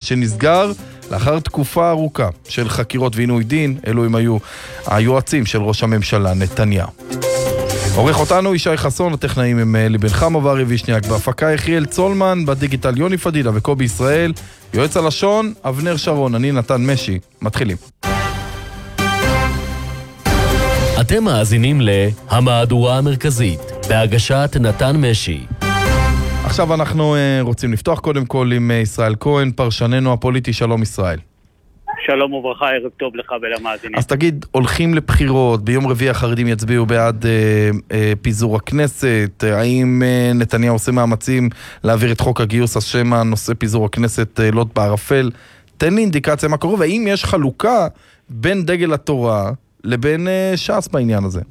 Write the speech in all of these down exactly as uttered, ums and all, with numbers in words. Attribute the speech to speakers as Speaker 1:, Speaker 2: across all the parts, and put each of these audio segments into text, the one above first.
Speaker 1: שנסגר לאחר תקופה ארוכה של חקירות ועינוי דין. אלו הם היו היועצים של ראש הממשלה נתניהו. עורך אותנו ישי חסון, הטכנאים הם ליבן חמו וארי וישניאק, בהפקה יחיאל צולמן, בדיגיטל יוני פדידה וקובי ישראל, יועץ הלשון אבנר שרון, אני נתן משי. מתחילים.
Speaker 2: אתם מאזינים להמהדורה המרכזית בהגשת נתן משי.
Speaker 1: עכשיו אנחנו רוצים לפתוח קודם כל עם ישראל כהן, פרשננו הפוליטי. שלום ישראל.
Speaker 3: שלום וברכה, ערב טוב לך ולמאזינים.
Speaker 1: אז תגיד, הולכים לבחירות, ביום רביעי החרדים יצביעו בעד אה, אה, פיזור הכנסת, האם אה, נתניהו עושה מאמצים להעביר את חוק הגיוס, אז שמה נושא פיזור הכנסת אה, לוט בערפל? תן לי אינדיקציה מה קורה, והאם יש חלוקה בין דגל התורה לבין אה, ש"ס בעניין הזה?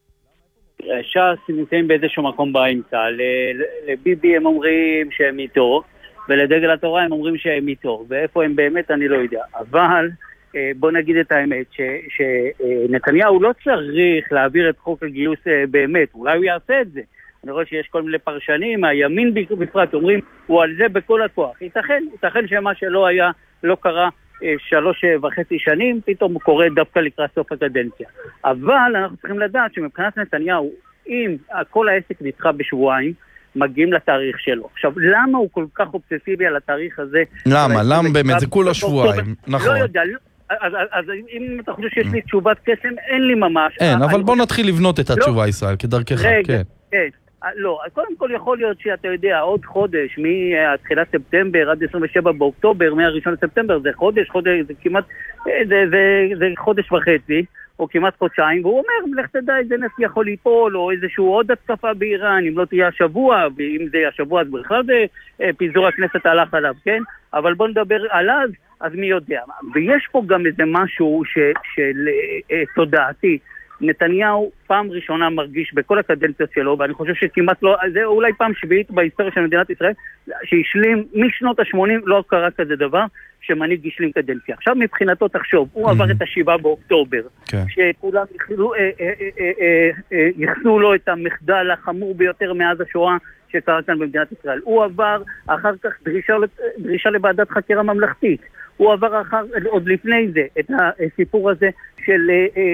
Speaker 3: ש"ס נמצאים באיזשהו מקום באמצע, לביבי הם אומרים שהם איתו, ולדגל התורה הם אומרים שהם איתו, ואיפה הם באמת אני לא יודע. אבל בוא נגיד את האמת, שנתניהו לא צריך להעביר את חוק הגיוס באמת, אולי הוא יעשה את זה. אני רואה שיש כל מיני פרשנים, הימין בפרט אומרים, הוא על זה בכל הכוח. ייתכן, ייתכן שמה שלא היה, לא קרה שלוש וחצי שנים, פתאום קורה דווקא לקראת סוף הקדנציה. אבל אנחנו צריכים לדעת שמבחינת נתניהו, אם כל העסק נדחה בשבועיים, מגיעים לתאריך שלו. עכשיו, למה הוא כל כך אובססיבי על התאריך הזה?
Speaker 1: למה? למה באמת? זה כולה שבועיים. נכון.
Speaker 3: לא יודע, אז אם אתה חושב שיש לי תשובת קסם, אין לי ממש.
Speaker 1: אין, אבל בוא נתחיל לבנות את התשובה, ישראל, כדרכך.
Speaker 3: רגע, כן. לא, קודם כל יכול להיות שאתה יודע, עוד חודש, מתחילת ספטמבר עד עשרים ושבעה באוקטובר, מהראשון לספטמבר, זה חודש, חודש, זה כמעט, זה, זה, זה חודש וחצי, או כמעט חודשיים, והוא אומר, לך תדע, איזה נס יכול ליפול, או איזשהו עוד התקפה באיראן, אם לא תהיה השבוע, ואם זה יהיה השבוע, אז בכלל זה פיזור הכנסת הלך עליו, כן? אבל בוא נדבר על אז, אז מי יודע. ויש פה גם איזה משהו ש, של תודעתי, נתניהו פעם ראשונה מרגיש בכל הקדנציות שלו, ואני חושב שכמעט לא, זה אולי פעם שביעית בהיסטוריה של מדינת ישראל, שהשלים משנות ה-שמונים, לא קרה כזה דבר, שמנהיג השלים קדנציה. עכשיו מבחינתו תחשוב, הוא עבר את השבעה באוקטובר, שכולם יחסו לו את המחדל החמור ביותר מאז השואה שקרה כאן במדינת ישראל. הוא עבר אחר כך דרישה, דרישה לוועדת חקירה ממלכתית. הוא עבר אחר, עוד לפני זה, את הסיפור הזה של,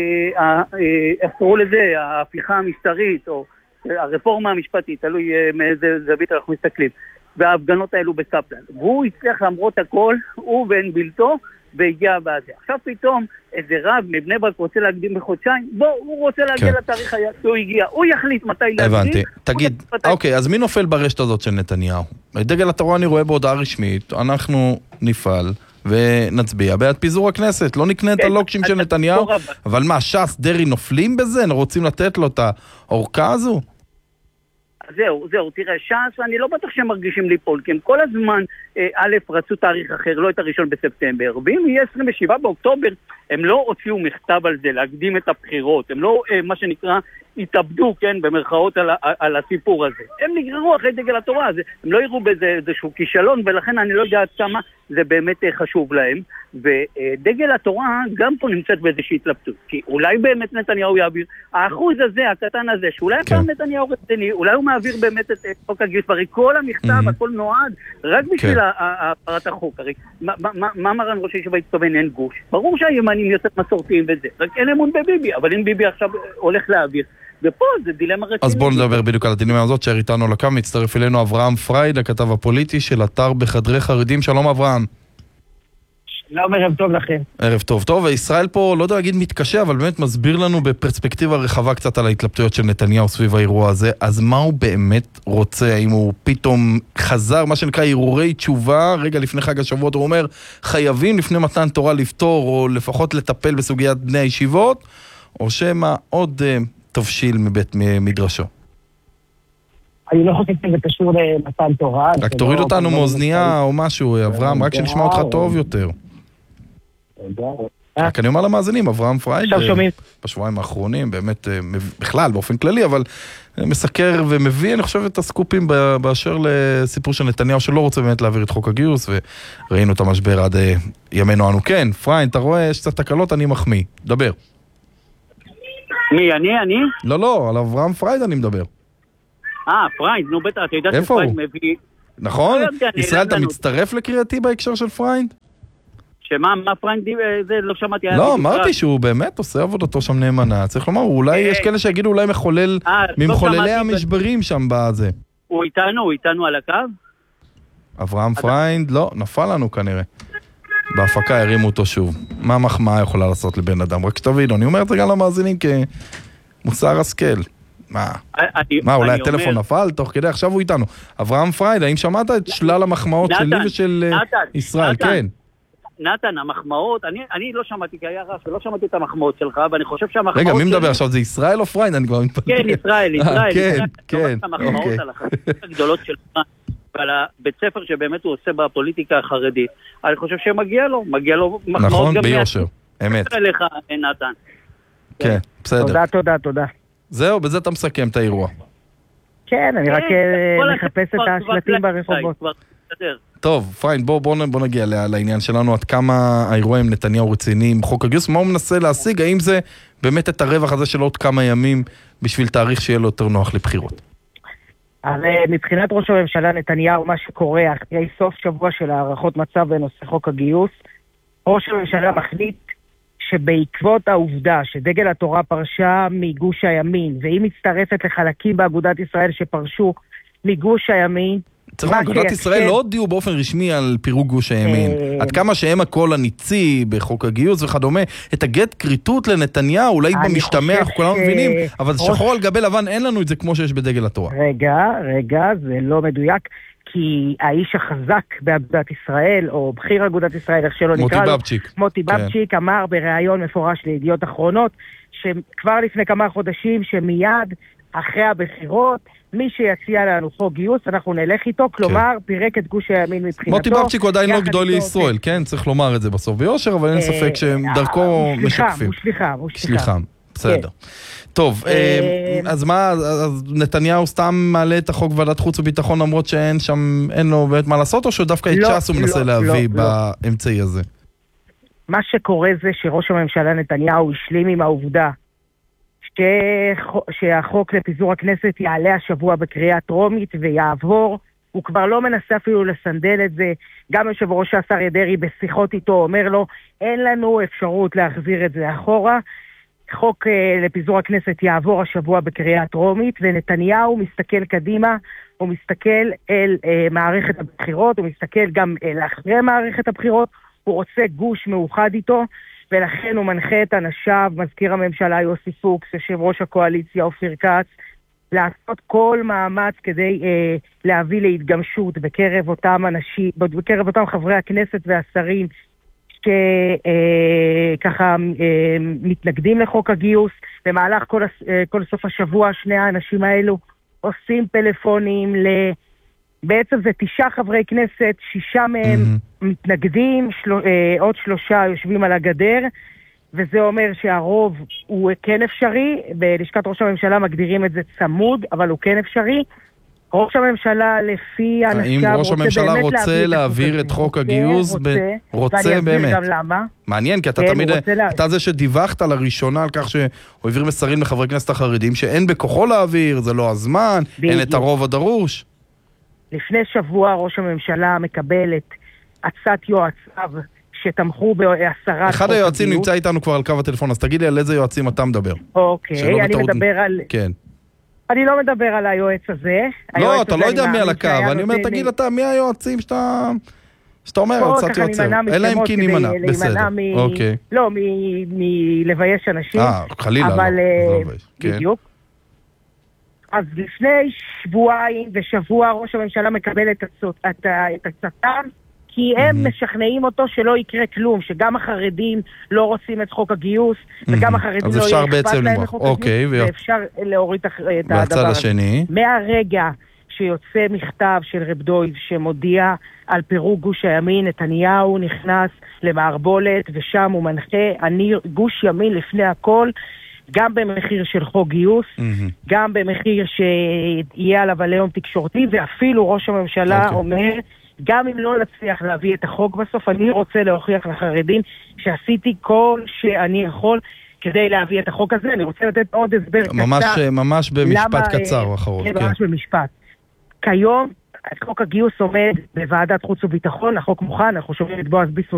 Speaker 3: איך קראו לזה, ההפיכה המשטרית, או הרפורמה המשפטית, תלוי מאיזה זווית אנחנו מסתכלים, וההפגנות האלו בקפלן. והוא הצליח למרות הכל, הוא ואין בלתו, והגיע הבאזה. עכשיו פתאום איזה רב מבני ברק רוצה להקדים בחודשיים, בוא, הוא רוצה להגיע לתאריך היעד, הוא הגיע, הוא יחליט מתי להקדים.
Speaker 1: הבנתי. תגיד, אוקיי, אז מי נופל ברשת הזאת של נתניהו? דגל התורה אני רואה בהודעה רשמית, אנחנו נפעל ונצביע בעד פיזור הכנסת, לא נקנה את הלוקשים של נתניהו, אבל מה, ש"ס דרי נופלים בזה? רוצים לתת לו את האורכה הזו?
Speaker 3: זהו, זהו, תראה, ש"ס, אני לא בטוח שהם מרגישים ליפול, כי הם כל הזמן, א', רצו תאריך אחר, לא את הראשון בספטמבר, ואם יהיה עשרים ושבעה באוקטובר, הם לא הוציאו מכתב על זה, להקדים את הבחירות, הם לא, מה שנקרא, התאבדו, כן, במרכאות על, על הסיפור הזה. הם נגררו אחרי דגל התורה, אז הם לא יראו בזה איזשהו כישלון, ולכן אני לא יודע עד כמה זה באמת חשוב להם. ודגל התורה גם פה נמצאת באיזושהי התלבטות, כי אולי באמת נתניהו יעביר, האחוז הזה, הקטן הזה, שאולי כן. פעם נתניהו רציני, אולי הוא מעביר באמת את חוק הגיוס, הרי כל המכתב, mm-hmm. הכל נועד, רק בשביל כן. הפרת החוק, הרי מה, מה, מה מרן ראש הישיבה התכוון אין גוש? ברור שהימנים יותר מסורתיים וזה, רק אין אמון בביבי, אבל אם ביבי עכשיו הולך להעביר, ופה זה דילמה רצינית.
Speaker 1: אז בואו נדבר בדיוק על הדילמה הזאת, שער איתנו על הקו, מצטרף אלינו אברהם פרייד, הכתב הפוליטי של אתר בחדרי חרדים. שלום אברהם.
Speaker 4: שלום, ערב טוב לכם.
Speaker 1: ערב טוב. טוב, וישראל פה, לא יודע להגיד מתקשה, אבל באמת מסביר לנו בפרספקטיבה רחבה קצת על ההתלבטויות של נתניהו סביב האירוע הזה. אז מה הוא באמת רוצה? האם הוא פתאום חזר, מה שנקרא ערעורי תשובה, רגע לפני חג השבועות, הוא אומר, חייבים לפני מתן תורה לפתור, או לפחות לטפל בסוגיית בני הישיבות, או שמה עוד תבשיל מבית מדרשו?
Speaker 4: אני לא חושב שזה קשור למתן תורה.
Speaker 1: רק תוריד אותנו מאוזנייה או משהו, אברהם, רק שנשמע אותך טוב יותר. רק אני אומר למאזינים, אברהם פרייד, בשבועיים האחרונים, באמת, בכלל, באופן כללי, אבל מסקר ומביא, אני חושב, את הסקופים באשר לסיפור של נתניהו, שלא רוצה באמת להעביר את חוק הגיוס, וראינו את המשבר עד ימינו אנו. כן, פרייד, אתה רואה, יש קצת תקלות, אני מחמיא. דבר.
Speaker 3: מי, אני, אני?
Speaker 1: לא, לא, על אברהם פרייד אני מדבר.
Speaker 3: אה, פרייד, נו בטח, אתה יודע שפרייד מביא,
Speaker 1: נכון? ישראל, אתה מצטרף לקריאתי בהקשר של פריינד?
Speaker 3: שמה, מה פריינד, זה לא שמעתי.
Speaker 1: לא, אמרתי שהוא באמת עושה עבודתו שם נאמנה. צריך לומר, אולי יש כאלה שיגידו, אולי מחולל, ממחוללי המשברים שם בזה.
Speaker 3: הוא איתנו, הוא איתנו על הקו?
Speaker 1: אברהם פריינד, לא, נפל לנו כנראה. בהפקה הרימו אותו שוב. מה מחמאה יכולה לעשות לבן אדם? רק שתבינו, אני אומר את זה גם למאזינים כמוסר השכל. מה? מה, אולי הטלפון נפל? תוך כדי, עכשיו הוא איתנו. אברהם פריינד, האם שמעת את שלל המחמאות שלי ושל ישראל? כן.
Speaker 3: נתן, המחמאות, אני, אני לא שמעתי, כי היה רעש, ולא שמעתי את המחמאות שלך, ואני חושב שהמחמאות...
Speaker 1: רגע, מי מדבר עכשיו? זה ישראל או פריינד? אני כבר מתפלא.
Speaker 3: כן, ישראל, ישראל.
Speaker 1: כן, כן.
Speaker 3: המחמאות על החלטות הגדולות שלך, ועל הבית ספר שבאמת הוא עושה בפוליטיקה החרדית. אני חושב שמגיע לו, מגיע לו מחמאות
Speaker 1: נכון,
Speaker 3: גם...
Speaker 1: נכון, ביושר, אמת.
Speaker 3: לך, נתן.
Speaker 1: כן, בסדר.
Speaker 4: תודה, תודה, תודה.
Speaker 1: זהו, בזה אתה מסכם את האירוע.
Speaker 4: כן, אני רק מחפש את השלטים ברחובות.
Speaker 1: טוב, פיין, בוא, בוא, בוא נגיע לעניין שלנו, עד כמה האירוע עם נתניהו רציני, עם חוק הגיוס, מה הוא מנסה להשיג, האם זה באמת את הרווח הזה של עוד כמה ימים בשביל תאריך שיהיה לו יותר נוח לבחירות?
Speaker 4: אז מבחינת ראש הממשלה נתניהו, מה שקורה אחרי סוף שבוע של הערכות מצב בנושא חוק הגיוס, ראש הממשלה מחליט שבעקבות העובדה שדגל התורה פרשה מגוש הימין, והיא מצטרפת לחלקים באגודת ישראל שפרשו מגוש הימין,
Speaker 1: צריך לומר, אגודת ישראל לא הודיעו באופן רשמי על פירוק גוש הימין. עד כמה שהם הקול הניצי בחוק הגיוס וכדומה, את הגט קריטות לנתניהו, אולי במשתמע, כולנו מבינים, אבל שחור על גבי לבן אין לנו את זה כמו שיש בדגל התורה.
Speaker 4: רגע, רגע, זה לא מדויק, כי האיש החזק באגודת ישראל, או בכיר אגודת ישראל, איך שלא נקרא לו, מוטי בבצ'יק, אמר בריאיון מפורש לידיעות אחרונות, שכבר לפני כמה חודשים, שמיד אחרי הבחירות, מי שיציע לנו חוק גיוס, אנחנו נלך איתו, כלומר, פירק את גוש הימין מבחינתו.
Speaker 1: מוטי בבצ'יק הוא עדיין לא גדול לישראל, כן? צריך לומר את זה בסוף ביושר, אבל אין ספק שדרכו משקפים.
Speaker 4: הוא שליחם, הוא
Speaker 1: שליחם. בסדר. טוב, אז מה, אז נתניהו סתם מעלה את החוק ועדת חוץ וביטחון, למרות שאין שם, אין לו באמת מה לעשות, או שדווקא את ש"ס הוא מנסה להביא באמצעי הזה?
Speaker 4: מה שקורה זה שראש הממשלה נתניהו השלים עם העובדה שהחוק לפיזור הכנסת יעלה השבוע בקריאה טרומית ויעבור, הוא כבר לא מנסה אפילו לסנדל את זה, גם יושב ראש השר ידרי בשיחות איתו אומר לו, אין לנו אפשרות להחזיר את זה אחורה, חוק uh, לפיזור הכנסת יעבור השבוע בקריאה טרומית, ונתניהו מסתכל קדימה, הוא מסתכל אל uh, מערכת הבחירות, הוא מסתכל גם אל אחרי מערכת הבחירות, הוא רוצה גוש מאוחד איתו, ולכן הוא מנחה את אנשיו, מזכיר הממשלה יוסי פוקס, יושב ראש הקואליציה אופיר כץ, לעשות כל מאמץ כדי אה, להביא להתגמשות בקרב אותם אנשים, בקרב אותם חברי הכנסת והשרים שככה אה, מתנגדים לחוק הגיוס. במהלך כל, אה, כל סוף השבוע שני האנשים האלו עושים פלאפונים ל... בעצם זה תשעה חברי כנסת, שישה מהם mm-hmm. מתנגדים, של... אה, עוד שלושה יושבים על הגדר, וזה אומר שהרוב הוא כן אפשרי, בלשכת ראש הממשלה מגדירים את זה צמוד, אבל הוא כן אפשרי. ראש הממשלה לפי אנשיו
Speaker 1: האם ראש הממשלה רוצה להעביר את חוק הגיוס? רוצה באמת.
Speaker 4: גם למה.
Speaker 1: מעניין, כי אתה תמיד, אתה זה שדיווחת לראשונה על כך שהוא העביר מסרים לחברי כנסת החרדים, שאין בכוחו להעביר, זה לא הזמן, אין את הרוב הדרוש.
Speaker 4: לפני שבוע ראש הממשלה מקבל את עצת יועציו שתמכו בהסרת...
Speaker 1: אחד היועצים נמצא איתנו כבר על קו הטלפון, אז תגיד לי על איזה יועצים אתה מדבר.
Speaker 4: אוקיי, אני מדבר על...
Speaker 1: כן.
Speaker 4: אני לא מדבר על היועץ הזה.
Speaker 1: לא, אתה לא יודע מי על הקו, אני אומר, תגיד אתה, מי היועצים שאתה... שאתה אומר, הצעת יועצים. אלא אם כי נימנע, בסדר. אוקיי.
Speaker 4: לא, מלבייש אנשים.
Speaker 1: אה, חלילה, לא.
Speaker 4: אבל בדיוק. אז לפני שבועיים ושבוע ראש הממשלה מקבל את הצטם, כי הם משכנעים אותו שלא יקרה כלום, שגם החרדים לא רוצים את חוק הגיוס, וגם החרדים לא יהיה אכפת להם לחוק הגיוס, ואפשר להוריד את הדבר הזה. מהרגע שיוצא מכתב של רב דויב שמודיע על פירוק גוש הימין, נתניהו נכנס למערבולת, ושם הוא מנחה, אני גוש ימין לפני הכל, גם במחיר של חוק גיוס, mm-hmm. גם במחיר שיהיה עליו עליון תקשורתי, ואפילו ראש הממשלה okay. אומר, גם אם לא נצליח להביא את החוק בסוף, אני רוצה להוכיח לחרדים שעשיתי כל שאני יכול כדי להביא את החוק הזה. אני רוצה לתת עוד הסבר
Speaker 1: ממש,
Speaker 4: קצר.
Speaker 1: ממש במשפט למה, קצר אחרון.
Speaker 4: כן, ממש כן. במשפט. כיום חוק הגיוס עומד בוועדת חוץ וביטחון, החוק מוכן, אנחנו שומעים את בועז ביסמוט